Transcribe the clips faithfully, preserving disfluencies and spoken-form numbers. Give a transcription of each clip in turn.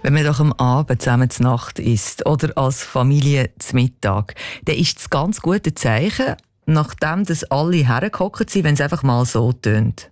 Wenn man doch am Abend zusammen zur Nacht isst oder als Familie zum Mittag, dann ist das ganz gute Zeichen, nachdem dass alle hergehockt sind, wenn es einfach mal so tönt.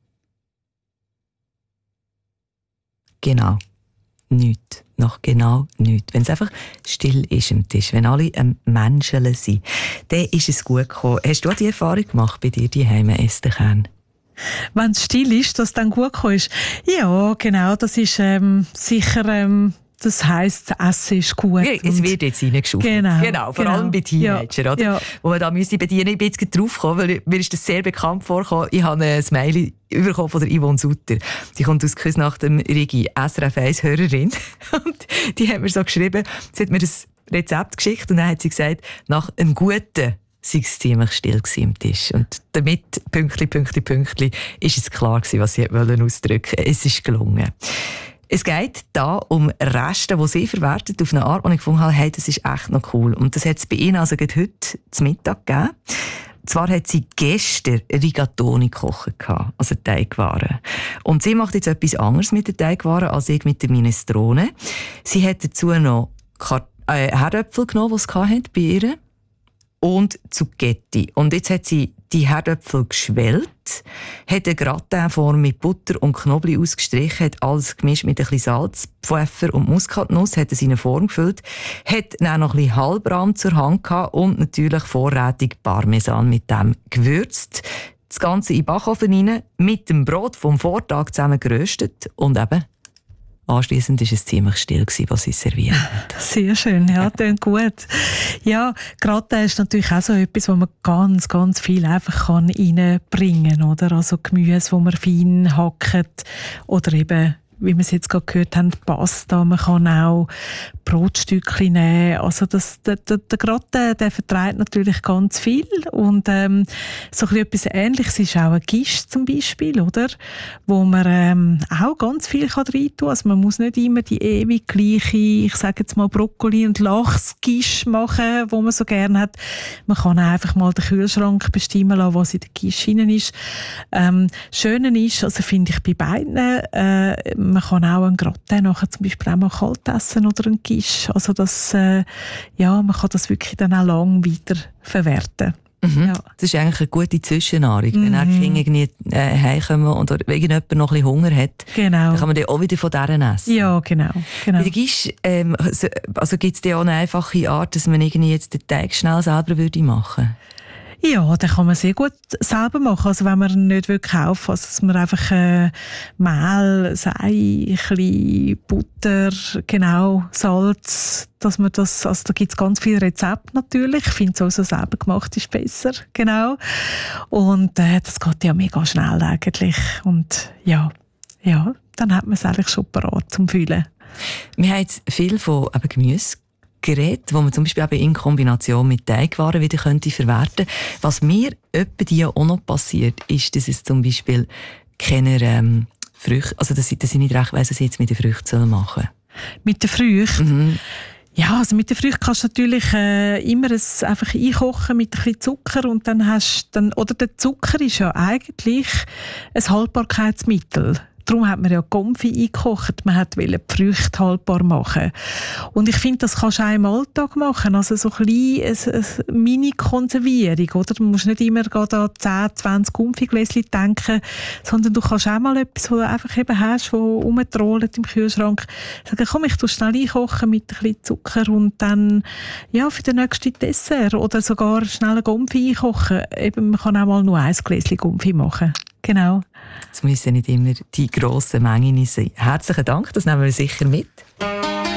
Genau. Nichts. Nach genau nichts. Wenn es einfach still ist am Tisch, wenn alle am Menscheln sind, dann ist es gut gekommen. Hast du auch die Erfahrung gemacht bei dir daheim, Esther Kern? Wenn es still ist, dass es dann gut gekommen ist? Ja, genau. Das ist ähm, sicher... Ähm Das heisst, das Essen ist gut. Ja, es wird jetzt reingeschaufelt. Genau, genau, vor genau. allem bei Teenagern, ja, oder? Ja. Wo man da müsste bedienen. Ich bin jetzt drauf gekommen, weil mir ist das sehr bekannt vorgekommen. Ich habe ein Smiley bekommen von der Yvonne Sutter. Die kommt aus Küss nach dem Rigi, S R F eins Hörerin. Und die hat mir so geschrieben, sie hat mir das Rezept geschickt und dann hat sie gesagt, nach einem guten sei es ziemlich still am Tisch. Und damit, Pünktli, Pünktli, Pünktli, ist es klar gewesen, was sie ausdrücken wollte. Es ist gelungen. Es geht da um Reste, die sie verwertet auf eine Art, die ich gefunden habe, hey, das ist echt noch cool. Und das hat es bei ihnen also heute zum Mittag gegeben. Zwar hat sie gestern Rigatoni gekocht, also Teigwaren. Und sie macht jetzt etwas anderes mit den Teigwaren als ich mit der Minestrone. Sie hat dazu noch Kart- äh, Herdöpfel genommen, die sie hatte bei ihr. Und Zucchetti. Und jetzt hat sie die Herdöpfel geschwellt, hat eine Gratinform mit Butter und Knoblauch ausgestrichen, hat alles gemischt mit ein bisschen Salz, Pfeffer und Muskatnuss, hat es in eine Form gefüllt, hat dann noch ein bisschen Halbrahm zur Hand gehabt und natürlich vorrätig Parmesan mit dem gewürzt. Das Ganze in den Backofen rein, mit dem Brot vom Vortag zusammen geröstet und eben anschliessend war es ziemlich still, was sie serviert hat. Sehr schön, ja, klingt gut. Ja, Gratin ist natürlich auch so etwas, wo man ganz, ganz viel einfach kann reinbringen kann, oder? Also Gemüse, wo man fein hackt oder eben, wie wir es jetzt gerade gehört haben, Pasta. Man kann auch Brotstückchen nehmen. Also das, der, der, der Gratin, der verträgt natürlich ganz viel. Und ähm, so etwas Ähnliches ist auch ein Quiche zum Beispiel, oder? Wo man ähm, auch ganz viel kann rein tun kann. Also man muss nicht immer die ewig gleiche, ich sage jetzt mal Brokkoli- und Lachs-Quiche machen, wo man so gerne hat. Man kann auch einfach mal den Kühlschrank bestimmen lassen, was in der Quiche drin ist. Ähm, Schöne ist, also finde ich bei beiden, äh, man kann auch einen Gratin nachher zum Beispiel auch mal kalt essen oder einen Quiche. Also das, äh, ja, man kann das wirklich dann auch lang weiter verwerten. Mhm. Ja. Das ist eigentlich eine gute Zwischennahrung. Mhm. Wenn auch die Kinder irgendwie äh, heimkommen oder irgendjemand noch ein bisschen Hunger hat, genau. dann kann man dann auch wieder von deren essen. Ja, genau. genau. Bei der Quiche, ähm, also gibt es da auch eine einfache Art, dass man irgendwie jetzt den Teig schnell selber würde machen würde? Ja, den kann man sehr gut selber machen. Also wenn man ihn nicht kaufen will, also dass man einfach äh, Mehl, Sei, ein bisschen Butter, genau, Salz, dass man das, also da gibt es ganz viele Rezepte natürlich. Ich finde sowieso selber gemacht ist besser, genau. Und äh, das geht ja mega schnell eigentlich. Und ja, ja, dann hat man es eigentlich schon parat zum Füllen. Wir haben jetzt viel von eben Gemüse Gerät, wo man zum Beispiel eben in Kombination mit Teigwaren wieder könnte verwerten. Was mir etwa die auch noch passiert, ist, dass es zum Beispiel keine ähm, Früchte, also dass ich, dass ich nicht recht weiss, was ich jetzt mit den Früchten machen soll. Mit den Früchten? Mhm. Ja, also mit den Früchten kannst du natürlich äh, immer es einfach einkochen mit ein bisschen Zucker und dann hast dann, oder der Zucker ist ja eigentlich ein Haltbarkeitsmittel. Darum hat man ja Konfi eingekocht. Man wollte die Früchte haltbar machen. Und ich finde, das kannst du auch im Alltag machen. Also so ein bisschen eine, eine Mini-Konservierung, oder? Du musst nicht immer an zehn, zwanzig Konfigläschen denken, sondern du kannst auch mal etwas, was du einfach eben hast, das rumtrollt im Kühlschrank. Sagen, komm, ich tue schnell einkochen mit ein bisschen Zucker und dann, ja, für den nächsten Dessert. Oder sogar schnell ein Konfi einkochen. Eben, man kann auch mal nur ein Gläschen Konfi machen. Genau. Es müssen nicht immer die grossen Mengen sein. Herzlichen Dank, das nehmen wir sicher mit.